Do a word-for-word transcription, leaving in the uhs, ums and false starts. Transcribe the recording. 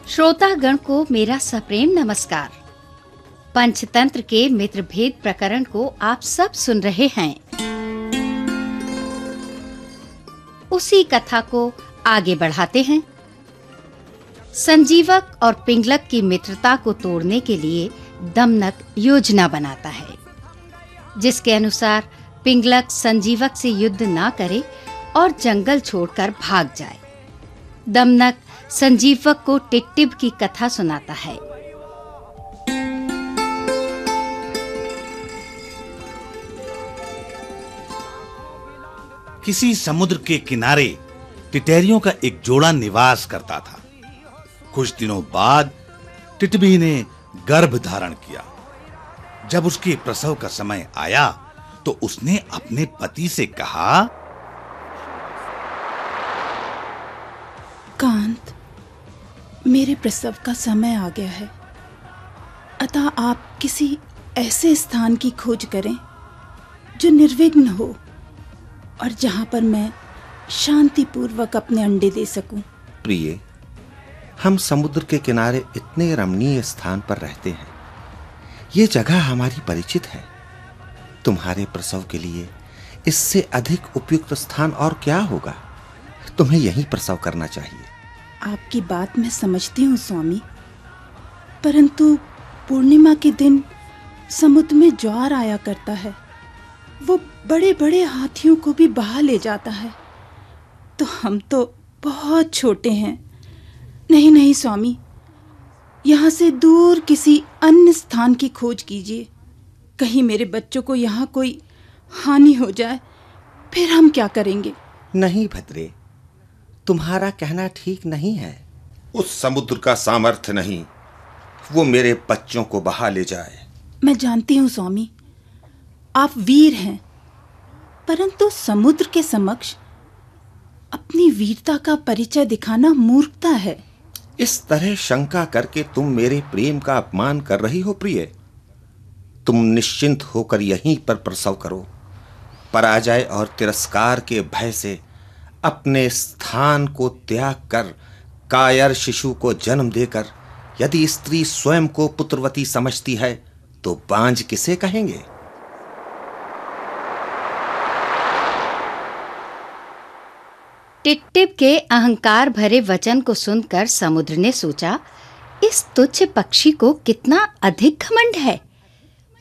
श्रोतागण को मेरा सप्रेम नमस्कार। पंचतंत्र के मित्रभेद प्रकरण को आप सब सुन रहे हैं। उसी कथा को आगे बढ़ाते हैं। संजीवक और पिंगलक की मित्रता को तोड़ने के लिए दमनक योजना बनाता है, जिसके अनुसार पिंगलक संजीवक से युद्ध ना करे और जंगल छोड़कर भाग जाए। दमनक संजीवक को टिटटिब की कथा सुनाता है। किसी समुद्र के किनारे टिटैरियों का एक जोड़ा निवास करता था। कुछ दिनों बाद टिटबी ने गर्भ धारण किया। जब उसके प्रसव का समय आया तो उसने अपने पति से कहा, कांत, मेरे प्रसव का समय आ गया है, अतः आप किसी ऐसे स्थान की खोज करें जो निर्विघ्न हो और जहां पर मैं शांतिपूर्वक अपने अंडे दे सकूं। प्रिय, हम समुद्र के किनारे इतने रमणीय स्थान पर रहते हैं। ये जगह हमारी परिचित है। तुम्हारे प्रसव के लिए इससे अधिक उपयुक्त स्थान और क्या होगा? तुम्हें यहीं प्रसव करना चाहिए। आपकी बात मैं समझती हूँ स्वामी, परंतु पूर्णिमा के दिन समुद्र में ज्वार आया करता है। वो बड़े-बड़े हाथियों को भी बहा ले जाता है। तो हम तो बहुत छोटे हैं। नहीं नहीं स्वामी, यहाँ से दूर किसी अन्य स्थान की खोज कीजिए। कहीं मेरे बच्चों को यहाँ कोई हानि हो जाए, फिर हम क्या करेंगे? नहीं भद्रे, तुम्हारा कहना ठीक नहीं है। उस समुद्र का सामर्थ्य नहीं वो मेरे बच्चों को बहा ले जाए। मैं जानती हूँ स्वामी, आप वीर हैं, परंतु समुद्र के समक्ष अपनी वीरता का परिचय दिखाना मूर्खता है। इस तरह शंका करके तुम मेरे प्रेम का अपमान कर रही हो प्रिय। तुम निश्चिंत होकर यहीं पर प्रसव करो। पराजय और तिरस्कार के भय से अपने स्थान को त्याग कर कायर शिशु को जन्म देकर यदि स्त्री स्वयं को पुत्रवती समझती है तो बांझ किसे कहेंगे? टिटटिब के अहंकार भरे वचन को सुनकर समुद्र ने सोचा, इस तुच्छ पक्षी को कितना अधिक घमंड है।